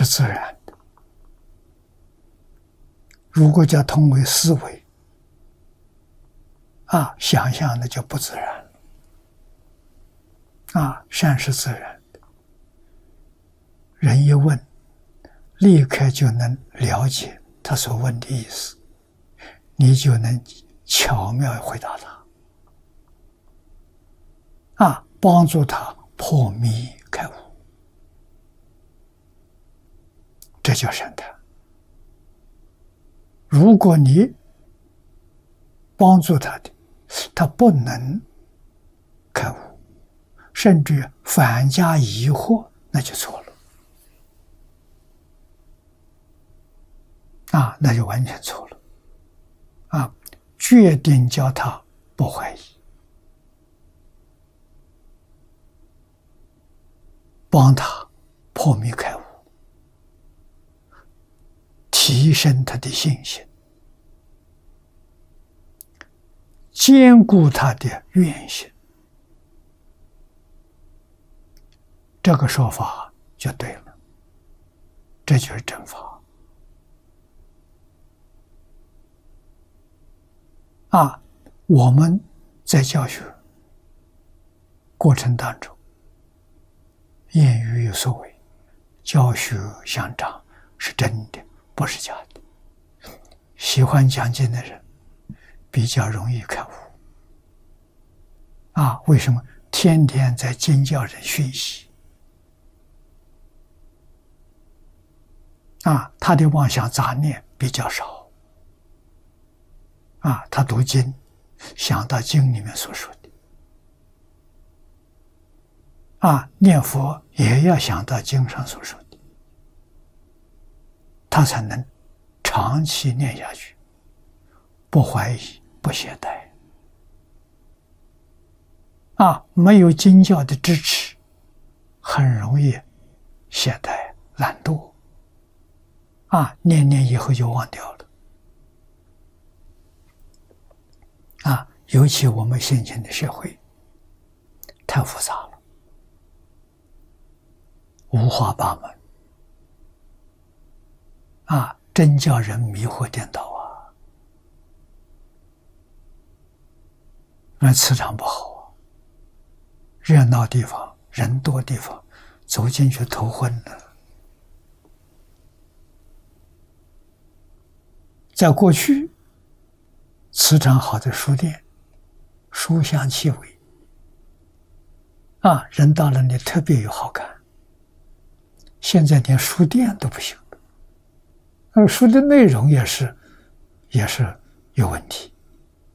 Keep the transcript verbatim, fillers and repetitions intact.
是自然的。如果叫通为思维啊，想象的就不自然了。啊，善是自然的，人一问，立刻就能了解他所问的意思，你就能巧妙回答他，啊，帮助他破迷开悟，这叫善谈。如果你帮助他的，他不能开悟，甚至反加疑惑，那就错了。啊，那就完全错了。啊，决定叫他不怀疑，帮他破迷开悟，提升他的信心，坚固他的愿心，这个说法就对了，这就是正法。啊，我们在教学过程当中，谚语有所谓，教学相长，是真的，不是假的。喜欢讲经的人比较容易开悟。啊，为什么？天天在经教人学习。啊，他的妄想杂念比较少。啊，他读经，想到经里面所说的。啊，念佛也要想到经上所说的，他才能长期念下去，不怀疑，不懈怠。啊，没有经教的支持，很容易懈怠、懒惰。啊，念念以后就忘掉了。啊，尤其我们现今的社会太复杂了，五花八门，啊，真叫人迷惑颠倒啊！那磁场不好啊，热闹地方、人多地方，走进去头昏了。在过去，磁场好的书店，书香气味，啊，人到了你特别有好感。现在连书店都不行了，而书的内容也是，也是有问题。